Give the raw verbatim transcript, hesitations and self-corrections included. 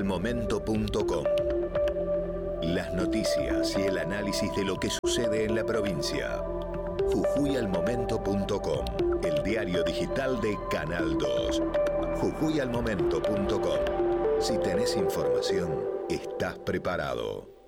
Momento punto com. Las noticias y el análisis de lo que sucede en la provincia. Jujuy al Momento punto com, el diario digital de Canal dos. Jujuy al Momento punto com. Si tenés información, estás preparado.